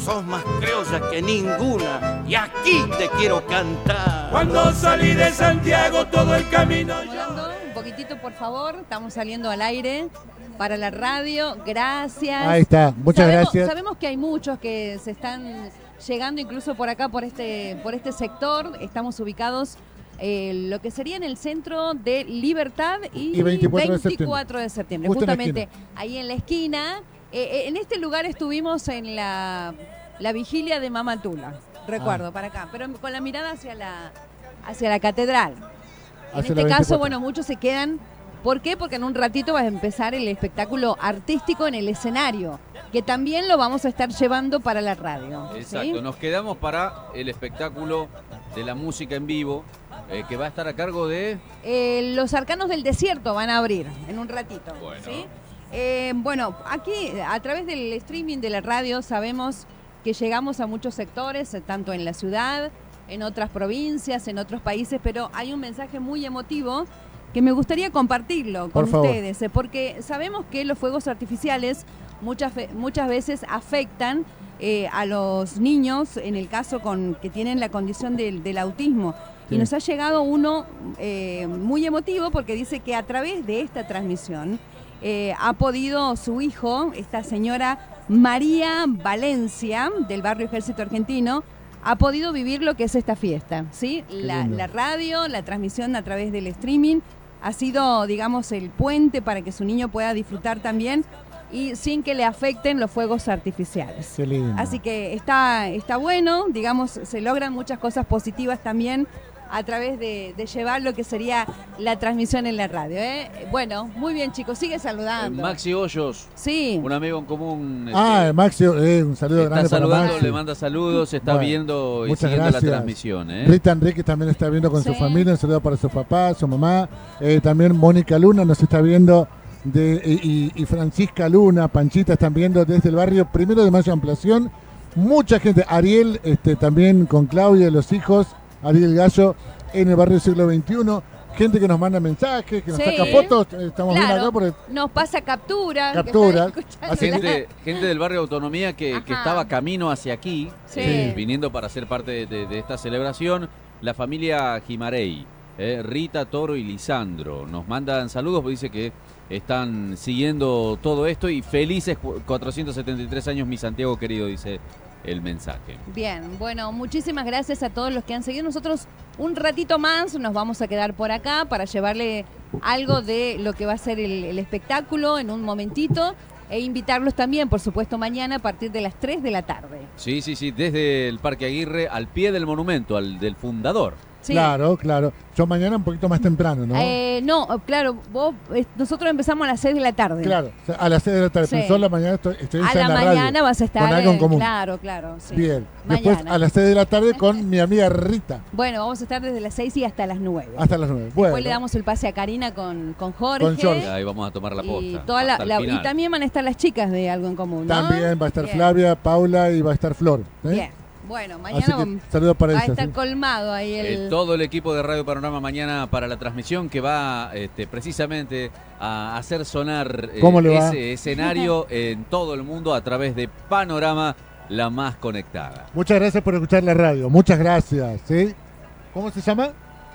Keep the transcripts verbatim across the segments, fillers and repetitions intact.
sos más criolla que ninguna y aquí te quiero cantar. Cuando salí de Santiago todo el camino yo... Un poquitito, por favor, estamos saliendo al aire para la radio. Gracias. Ahí está, muchas sabemos, gracias. Sabemos que hay muchos que se están llegando incluso por acá, por este, por este sector. Estamos ubicados eh, lo que sería en el centro de Libertad y, y veinticuatro, veinticuatro de septiembre. Justo Justamente en ahí en la esquina. Eh, en este lugar estuvimos en la, la vigilia de Mamatula, recuerdo, ah. para acá, pero con la mirada hacia la, hacia la catedral. En Hacia este caso, bueno, muchos se quedan. ¿Por qué? Porque en un ratito va a empezar el espectáculo artístico en el escenario, que también lo vamos a estar llevando para la radio. Exacto, ¿sí? Nos quedamos para el espectáculo de la música en vivo, eh, que va a estar a cargo de... Eh, los Arcanos del Desierto van a abrir en un ratito. Bueno. ¿Sí? Eh, bueno, aquí a través del streaming de la radio sabemos que llegamos a muchos sectores, tanto en la ciudad, en otras provincias, en otros países, pero hay un mensaje muy emotivo que me gustaría compartirlo con Por ustedes, eh, porque sabemos que los fuegos artificiales muchas, muchas veces afectan eh, a los niños, en el caso con que tienen la condición del, del autismo. Sí. Y nos ha llegado uno eh, muy emotivo porque dice que a través de esta transmisión eh, ha podido su hijo, esta señora María Valencia, del barrio Ejército Argentino, ha podido vivir lo que es esta fiesta, ¿sí? La, la radio, la transmisión a través del streaming ha sido, digamos, el puente para que su niño pueda disfrutar también y sin que le afecten los fuegos artificiales. Qué lindo. Así que está, está bueno, digamos, se logran muchas cosas positivas también a través de, de llevar lo que sería la transmisión en la radio, ¿eh? Bueno, muy bien, chicos, sigue saludando. Maxi Hoyos, sí. Un amigo en común. Ah, este, Maxi, eh, un saludo grande está saludando, para Maxi. Le manda saludos, está bueno, viendo y siguiendo gracias. la transmisión. ¿eh? Rita Enrique también está viendo con sí. su familia, un saludo para su papá, su mamá. Eh, también Mónica Luna nos está viendo, de, y, y Francisca Luna, Panchita están viendo desde el barrio Primero de Mayo Ampliación. Mucha gente, Ariel este, también con Claudia, los hijos, Ariel Gallo, en el barrio Siglo veintiuno, gente que nos manda mensajes, que nos sí, saca fotos, estamos claro, viendo acá por el... nos pasa captura, captura, gente, gente del barrio Autonomía que, que estaba camino hacia aquí, sí. eh, viniendo para ser parte de, de, de esta celebración, la familia Gimarey, eh, Rita, Toro y Lisandro, nos mandan saludos, dice que están siguiendo todo esto y felices cuatrocientos setenta y tres años, mi Santiago querido, dice el mensaje. Bien, bueno, muchísimas gracias a todos los que han seguido. Nosotros un ratito más nos vamos a quedar por acá para llevarle algo de lo que va a ser el, el espectáculo en un momentito e invitarlos también, por supuesto, mañana a partir de las tres de la tarde. Sí, sí, sí, desde el Parque Aguirre al pie del monumento, al del fundador. Sí. Claro, claro. Yo mañana un poquito más temprano, ¿no? Eh, no, claro, vos, eh, nosotros empezamos a las seis de la tarde. Claro, a las seis de la tarde. Sí. Pero la mañana estoy, estoy a en la, la mañana radio, vas a estar con algo en común. Claro, claro. Sí. Bien. Mañana. Después a las seis de la tarde con mi amiga Rita. Bueno, vamos a estar desde las seis y hasta las nueve. Hasta las nueve. Bueno. Después le damos el pase a Karina con, con Jorge. Con Jorge. Ahí vamos a tomar la posta. Y, toda la, la, y también van a estar las chicas de Algo en Común, ¿no? También va a estar Bien. Flavia, Paula y va a estar Flor. ¿eh? Bien. Bueno, mañana saludos para va ella, a estar ¿sí? colmado ahí el... Eh, todo el equipo de Radio Panorama mañana para la transmisión que va este, precisamente a hacer sonar eh, ese escenario en todo el mundo a través de Panorama, la más conectada. Muchas gracias por escuchar la radio, muchas gracias. ¿Sí? ¿Cómo se llama?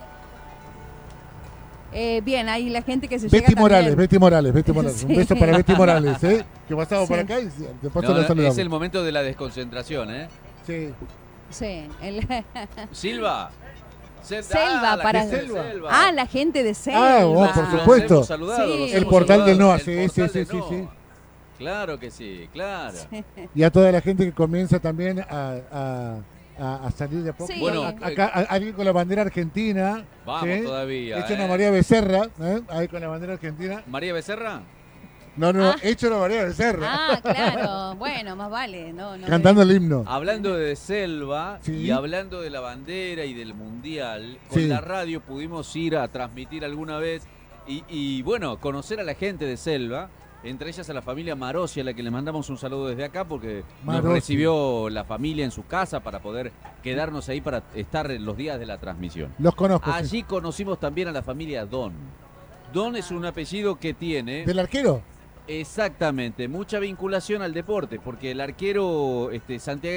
Eh, bien, ahí la gente que se Betty llega Morales, también. Betty Morales, Betty Morales. Sí. Un beso para Betty Morales, ¿eh? Que pasamos sí. por acá y de paso no, la saludamos. Es el momento de la desconcentración, ¿eh? Sí. Sí. El... Silva. Sel Selva, ah, para Selva. Ah, la gente de Selva. Ah, oh, por supuesto. Saludado, sí. El portal del Noa, sí, el sí, portal sí, sí, no. sí. Claro que sí, claro. Sí. Y a toda la gente que comienza también a, a, a, a salir de a poco. Sí. Bueno, acá alguien con la bandera argentina. Vamos ¿sí? todavía. Hecho eh. una María Becerra, ¿eh? Ahí con la bandera argentina. ¿María Becerra? No, no, ah. hecho una María Becerra. Ah, claro. Bueno, más vale. No, no Cantando el himno. Hablando de Selva sí. y hablando de la bandera y del mundial, con sí. la radio pudimos ir a transmitir alguna vez y, y bueno, conocer a la gente de Selva, entre ellas a la familia Marosi, a la que le mandamos un saludo desde acá porque Marosi. Nos recibió la familia en su casa para poder quedarnos ahí para estar los días de la transmisión. Los conozco. Allí sí. conocimos también a la familia Don. Don es un apellido que tiene... ¿Del arquero? Exactamente, mucha vinculación al deporte, porque el arquero este, Santiago